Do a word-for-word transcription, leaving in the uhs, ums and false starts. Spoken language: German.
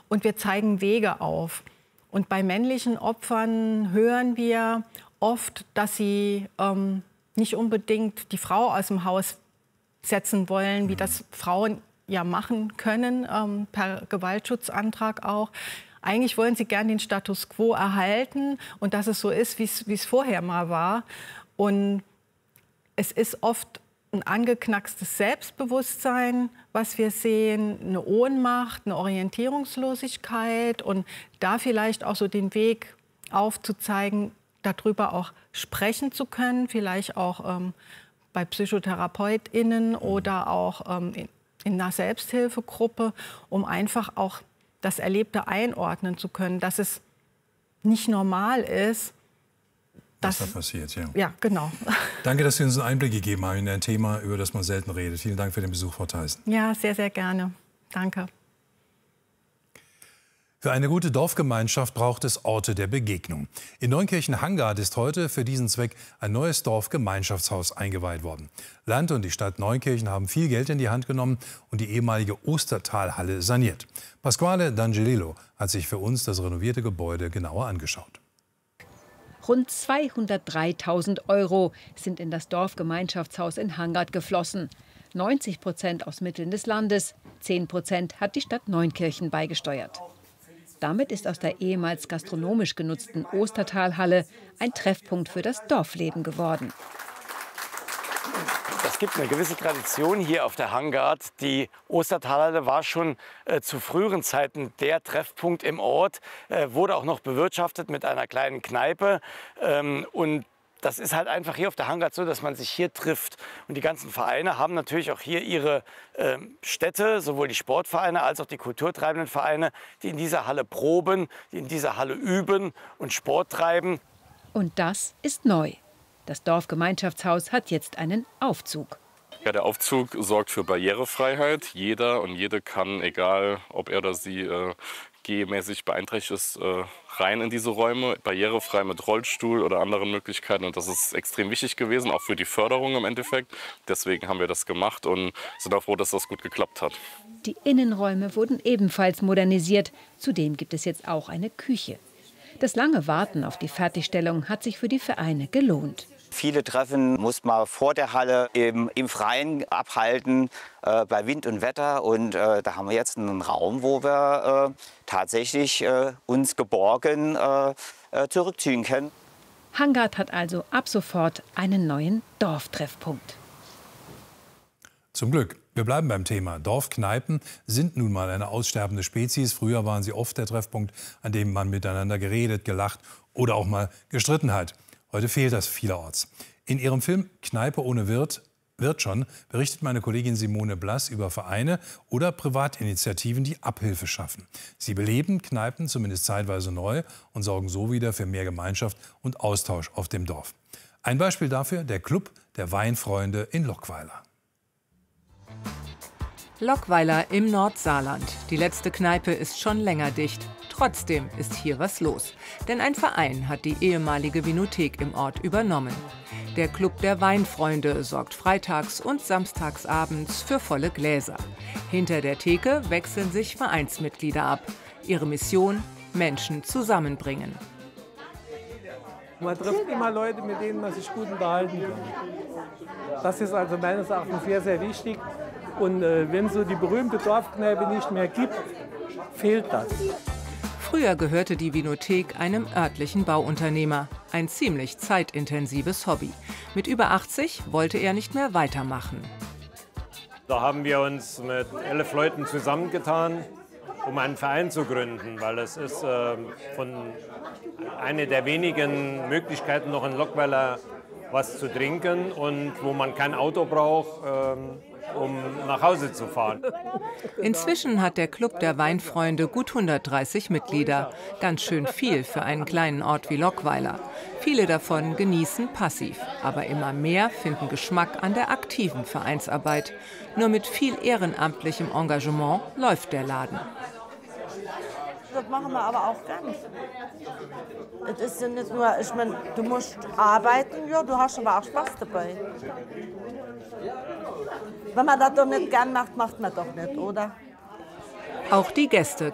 und wir zeigen Wege auf. Und bei männlichen Opfern hören wir oft, dass sie ähm, nicht unbedingt die Frau aus dem Haus setzen wollen, wie das Frauen ja machen können, ähm, per Gewaltschutzantrag auch. Eigentlich wollen sie gern den Status quo erhalten und dass es so ist, wie es vorher mal war. Und es ist oft ein angeknackstes Selbstbewusstsein, was wir sehen, eine Ohnmacht, eine Orientierungslosigkeit und da vielleicht auch so den Weg aufzuzeigen, darüber auch sprechen zu können, vielleicht auch ähm, bei PsychotherapeutInnen oder auch ähm, in, in einer Selbsthilfegruppe, um einfach auch das Erlebte einordnen zu können, dass es nicht normal ist, was da passiert, ja. Ja, genau. Danke, dass Sie uns einen Einblick gegeben haben in ein Thema, über das man selten redet. Vielen Dank für den Besuch, Frau Theissen. Ja, sehr, sehr gerne. Danke. Für eine gute Dorfgemeinschaft braucht es Orte der Begegnung. In Neunkirchen-Hangard ist heute für diesen Zweck ein neues Dorfgemeinschaftshaus eingeweiht worden. Land und die Stadt Neunkirchen haben viel Geld in die Hand genommen und die ehemalige Ostertalhalle saniert. Pasquale D'Angelillo hat sich für uns das renovierte Gebäude genauer angeschaut. Rund zweihundertdreitausend Euro sind in das Dorfgemeinschaftshaus in Hangard geflossen. neunzig Prozent aus Mitteln des Landes, zehn Prozent hat die Stadt Neunkirchen beigesteuert. Damit ist aus der ehemals gastronomisch genutzten Ostertalhalle ein Treffpunkt für das Dorfleben geworden. Es gibt eine gewisse Tradition hier auf der Hangard. Die Ostertalhalle war schon äh, zu früheren Zeiten der Treffpunkt im Ort, äh, wurde auch noch bewirtschaftet mit einer kleinen Kneipe. Ähm, und das ist halt einfach hier auf der Hangard so, dass man sich hier trifft. Und die ganzen Vereine haben natürlich auch hier ihre äh, Städte, sowohl die Sportvereine als auch die kulturtreibenden Vereine, die in dieser Halle proben, die in dieser Halle üben und Sport treiben. Und das ist neu. Das Dorfgemeinschaftshaus hat jetzt einen Aufzug. Ja, der Aufzug sorgt für Barrierefreiheit. Jeder und jede kann, egal ob er oder sie äh, gehmäßig beeinträchtigt ist, äh, rein in diese Räume. Barrierefrei mit Rollstuhl oder anderen Möglichkeiten. Und das ist extrem wichtig gewesen, auch für die Förderung im Endeffekt. Deswegen haben wir das gemacht und sind auch froh, dass das gut geklappt hat. Die Innenräume wurden ebenfalls modernisiert. Zudem gibt es jetzt auch eine Küche. Das lange Warten auf die Fertigstellung hat sich für die Vereine gelohnt. Viele Treffen muss man vor der Halle im, im Freien abhalten, äh, bei Wind und Wetter. Und äh, da haben wir jetzt einen Raum, wo wir äh, tatsächlich äh, uns geborgen äh, äh, zurückziehen können. Hangard hat also ab sofort einen neuen Dorftreffpunkt. Zum Glück. Wir bleiben beim Thema. Dorfkneipen sind nun mal eine aussterbende Spezies. Früher waren sie oft der Treffpunkt, an dem man miteinander geredet, gelacht oder auch mal gestritten hat. Heute fehlt das vielerorts. In ihrem Film Kneipe ohne Wirt, Wirt schon, berichtet meine Kollegin Simone Blass über Vereine oder Privatinitiativen, die Abhilfe schaffen. Sie beleben Kneipen zumindest zeitweise neu und sorgen so wieder für mehr Gemeinschaft und Austausch auf dem Dorf. Ein Beispiel dafür der Club der Weinfreunde in Lockweiler. Lockweiler im Nordsaarland. Die letzte Kneipe ist schon länger dicht. Trotzdem ist hier was los. Denn ein Verein hat die ehemalige Vinothek im Ort übernommen. Der Club der Weinfreunde sorgt freitags und samstagsabends für volle Gläser. Hinter der Theke wechseln sich Vereinsmitglieder ab. Ihre Mission: Menschen zusammenbringen. Man trifft immer Leute, mit denen man sich gut unterhalten kann. Das ist also meines Erachtens sehr, sehr wichtig. Und äh, wenn so die berühmte Dorfkneipe nicht mehr gibt, fehlt das. Früher gehörte die Vinothek einem örtlichen Bauunternehmer. Ein ziemlich zeitintensives Hobby. Mit über achtzig wollte er nicht mehr weitermachen. Da haben wir uns mit elf Leuten zusammengetan, um einen Verein zu gründen. Weil es ist äh, von eine der wenigen Möglichkeiten, noch in Lockweiler was zu trinken und wo man kein Auto braucht, ähm, um nach Hause zu fahren. Inzwischen hat der Club der Weinfreunde gut hundertdreißig Mitglieder. Ganz schön viel für einen kleinen Ort wie Lockweiler. Viele davon genießen passiv. Aber immer mehr finden Geschmack an der aktiven Vereinsarbeit. Nur mit viel ehrenamtlichem Engagement läuft der Laden. Das machen wir aber auch gar nicht. Es ist ja nicht nur, ich meine, du musst arbeiten, ja, du hast aber auch Spaß dabei. Wenn man das doch nicht gern macht, macht man doch nicht, oder? Auch die Gäste